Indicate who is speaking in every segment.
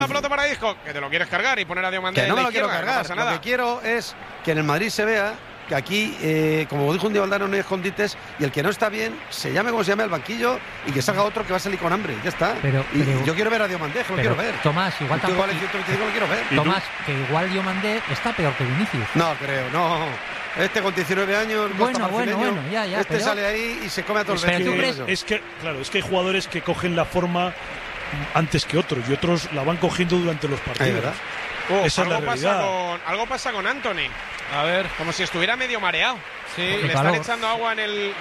Speaker 1: La pelota para Isco, que te lo quieres cargar y poner a Diomandé.
Speaker 2: Que no me
Speaker 1: en la
Speaker 2: lo quiero
Speaker 1: izquierda,
Speaker 2: cargar.
Speaker 1: no pasa nada.
Speaker 2: Lo que quiero es que en el Madrid se vea que aquí, como dijo un día Valdano, no hay escondites, y el que no está bien, se llame como se llame al banquillo y que salga otro que va a salir con hambre. Ya está.
Speaker 3: Pero
Speaker 2: yo quiero ver a Diomandé, que lo quiero ver.
Speaker 3: Tomás, igual
Speaker 2: tampoco.
Speaker 3: tampoco.
Speaker 2: Lo quiero ver.
Speaker 3: Tomás, que igual Diomandé está peor que Vinicius.
Speaker 2: No, creo, no. Este con 19 años,
Speaker 3: bueno, ya,
Speaker 2: este
Speaker 3: pero...
Speaker 2: sale ahí y se come a todos
Speaker 3: los
Speaker 2: vecinos.
Speaker 4: Es que hay jugadores que cogen la forma antes que otros y otros la van cogiendo durante los partidos. Esa es la realidad.
Speaker 1: Algo pasa con Antony.
Speaker 5: A ver,
Speaker 1: como si estuviera medio mareado.
Speaker 5: Sí,
Speaker 1: le están echando agua en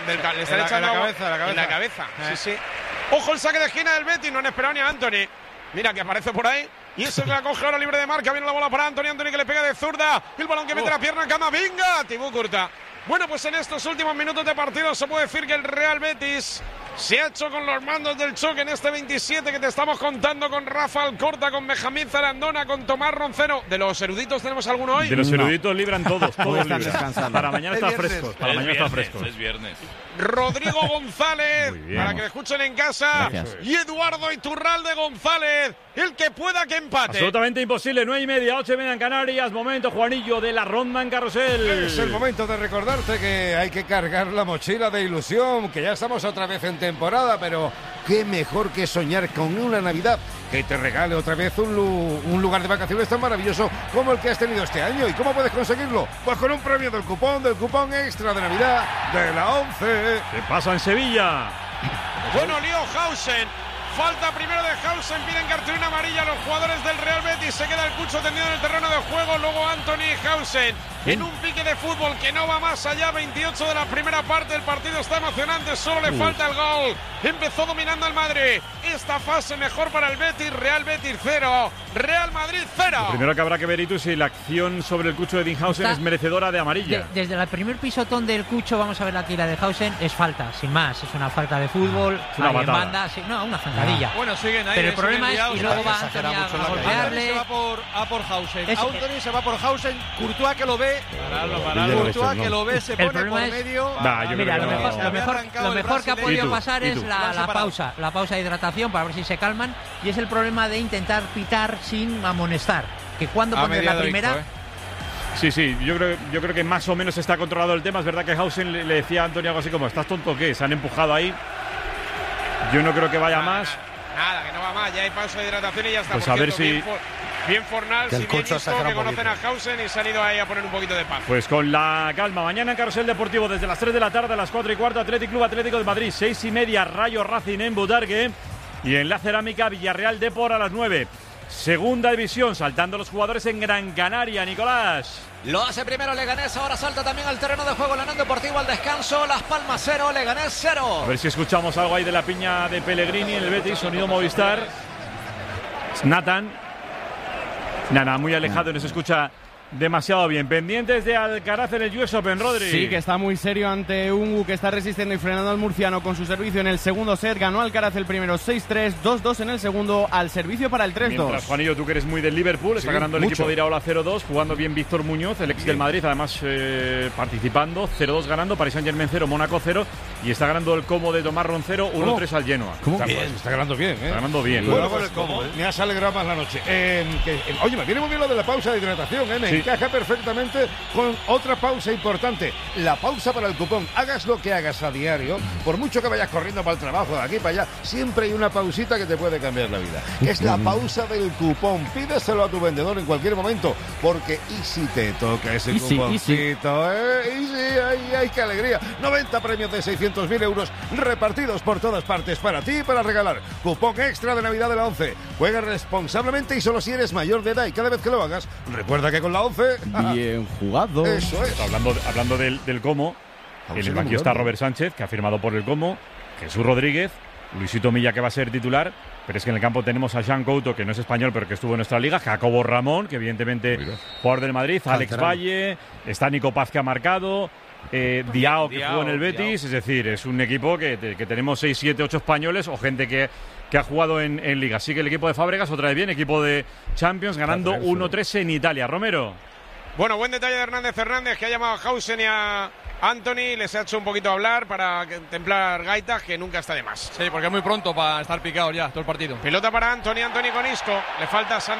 Speaker 1: la cabeza. Sí, sí. Ojo el saque de esquina del Betis, no han esperado ni a Antony. Mira que aparece por ahí. Y eso que la coge ahora libre de marca. Viene la bola para Antony que le pega de zurda. El balón que mete la pierna en Camavinga. Tibú Courtois. Bueno, pues en estos últimos minutos de partido se puede decir que el Real Betis se ha hecho con los mandos del choque en este 27 que te estamos contando, con Rafa Alcorta, con Benjamín Zarandona, con Tomás Roncero. ¿De los eruditos tenemos alguno hoy?
Speaker 6: De los eruditos libran todos libran.
Speaker 2: Descansando.
Speaker 6: Para mañana está fresco.
Speaker 5: Es viernes.
Speaker 1: Rodrigo González, para que le escuchen en casa.
Speaker 7: Gracias.
Speaker 1: Y Eduardo Iturralde González, el que pueda que empate.
Speaker 6: Absolutamente imposible, 9:30, 8:30 en Canarias. Momento, Juanillo, de la ronda en carrusel.
Speaker 8: Es el momento de recordarte que hay que cargar la mochila de ilusión, que ya estamos otra vez en temporada, pero qué mejor que soñar con una Navidad que te regale otra vez un lugar de vacaciones tan maravilloso como el que has tenido este año. ¿Y cómo puedes conseguirlo? Pues con un premio del cupón extra de Navidad de la 11.
Speaker 6: ¿Qué pasa en Sevilla?
Speaker 1: Bueno, lío Hausen. Falta primero de Hausen, piden cartulina amarilla a los jugadores del Real Betis. Se queda el Cucho tendido en el terreno de juego. Luego Anthony Hausen en un pique de fútbol que no va más allá. 28 de la primera parte. El partido está emocionante. Solo le falta el gol. Empezó dominando el Madrid. Esta fase mejor para el Betis. Real Betis 0. Real Madrid 0.
Speaker 6: Lo primero que habrá que ver, Itu, si la acción sobre el Cucho de Dinhausen es merecedora de amarilla.
Speaker 3: Desde el primer pisotón del Cucho, vamos a ver aquí la de Hausen, es falta, sin más. Es una falta de fútbol.
Speaker 6: Es una patada.
Speaker 3: Manda, sí, no, una zancadilla.
Speaker 5: Bueno, siguen ahí.
Speaker 3: Pero el problema es, y luego va Anthony a golpearle.
Speaker 5: Se va por Hausen.
Speaker 3: Es-
Speaker 5: Anthony se va por Hausen. Courtois que lo ve. Courtois que lo ve, se
Speaker 3: El
Speaker 5: pone
Speaker 3: problema
Speaker 5: por
Speaker 3: es-
Speaker 5: medio.
Speaker 3: Mira, lo mejor que ha podido
Speaker 6: ¿Y tú?
Speaker 3: pasar es la pausa de hidratación para ver si se calman, y es el problema de intentar pitar sin amonestar, que cuando pones la primera
Speaker 6: Sí, yo creo que más o menos está controlado el tema. Es verdad que Hausen le decía a Antonio algo así como: ¿estás tonto o qué? Se han empujado ahí. Yo no creo que vaya más.
Speaker 1: Nada, que no va más. Ya hay pausa de hidratación y ya está.
Speaker 6: Pues
Speaker 1: Por
Speaker 6: a ver
Speaker 1: cierto,
Speaker 6: si
Speaker 1: bien Fornals
Speaker 2: que el
Speaker 1: y bien
Speaker 2: Cucho
Speaker 1: Isco,
Speaker 2: sacará
Speaker 1: que
Speaker 2: un
Speaker 1: conocen a Hausen y se han ido ahí a poner un poquito de paz.
Speaker 6: Pues con la calma. Mañana en Carrusel Deportivo desde las 3 de la tarde a las 4:15, Athletic Club Atlético de Madrid, 6:30, Rayo Racing en Butarque, y en la Cerámica Villarreal Depor a las 9. Segunda división, saltando los jugadores en Gran Canaria, Nicolás.
Speaker 9: Lo hace primero Leganés, ahora salta también al terreno de juego Lanón Deportivo al descanso. Las Palmas 0, Leganés 0.
Speaker 6: A ver si escuchamos algo ahí de la piña de Pellegrini en el Betis, sonido Movistar. Nathan. Nada, muy alejado, no se escucha demasiado bien. Pendientes de Alcaraz en el US Open, Rodri.
Speaker 10: Sí, que está muy serio ante Ungu, que está resistiendo y frenando al murciano con su servicio en el segundo set. Ganó Alcaraz el primero 6-3, 2-2 en el segundo, al servicio para el 3-2.
Speaker 6: Mientras, Juanillo, tú que eres muy del Liverpool, está ganando el equipo de Iraola 0-2, jugando bien Víctor Muñoz, el ex del Madrid, además participando, 0-2 ganando, Paris Saint-Germain 0, Mónaco 0, y está ganando el Como de Tomás Roncero 1-3 al Genoa.
Speaker 8: Está ganando bien, ¿eh?
Speaker 6: Está ganando bien.
Speaker 8: Bueno, pues, me has alegrado más la noche. Oye, me viene muy bien lo de la pausa de hidratación, ¿eh? Me encaja perfectamente con otra pausa importante. La pausa para el cupón. Hagas lo que hagas a diario, por mucho que vayas corriendo para el trabajo, de aquí para allá, siempre hay una pausita que te puede cambiar la vida. Que es la pausa del cupón. Pídeselo a tu vendedor en cualquier momento, porque y si te toca ese cuponcito, ¡ay, qué alegría! 90 premios de 600.000 euros repartidos por todas partes para ti y para regalar. Cupón extra de Navidad de la 11. Juega responsablemente y solo si eres mayor de edad, y cada vez que lo hagas, recuerda que con la 11...
Speaker 10: Bien jugado.
Speaker 8: Eso es.
Speaker 6: Hablando del Como, en el banquillo está Robert Sánchez, que ha firmado por el Como, Jesús Rodríguez, Luisito Milla, que va a ser titular, pero es que en el campo tenemos a Jean Couto, que no es español, pero que estuvo en nuestra liga, Jacobo Ramón, que evidentemente jugador del Madrid, Alex Valle, está Nico Paz, que ha marcado, Diao, que jugó en el Betis, es decir, es un equipo que tenemos 6, 7, 8 españoles o gente que ha jugado en liga. Así que el equipo de Fábregas, otra vez bien, equipo de Champions, ganando 1-3 en Italia. Romero.
Speaker 1: Bueno, buen detalle de Hernández, que ha llamado a Hausen y a Anthony les ha hecho un poquito hablar para templar gaitas, que nunca está de más.
Speaker 5: Sí, porque es muy pronto para estar picados ya todo el partido.
Speaker 1: Pelota para Anthony con Isco. Le falta